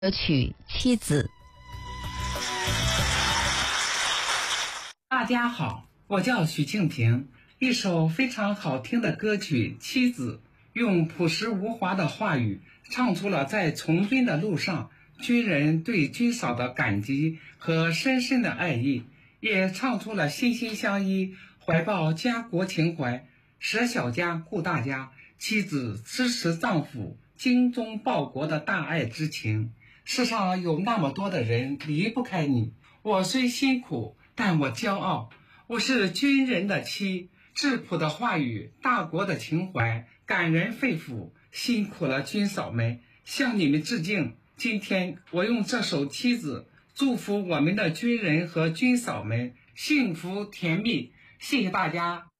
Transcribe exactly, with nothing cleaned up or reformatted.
歌曲《妻子》。 大家好，我叫许庆平。一首非常好听的歌曲《妻子》，用朴实无华的话语唱出了在从军的路上军人对军嫂的感激和深深的爱意，也唱出了心心相依、怀抱家国情怀，舍小家顾大家，妻子支持丈夫精忠报国的大爱之情。世上有那么多的人离不开你，我虽辛苦，但我骄傲。我是军人的妻，质朴的话语，大国的情怀，感人肺腑。辛苦了军嫂们，向你们致敬。今天我用这首《妻子》祝福我们的军人和军嫂们幸福甜蜜。谢谢大家。